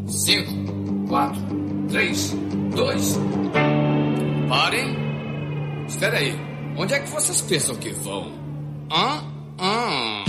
5, 4, 3, 2. Parem. Espera aí. Onde é que vocês pensam que vão? Hã?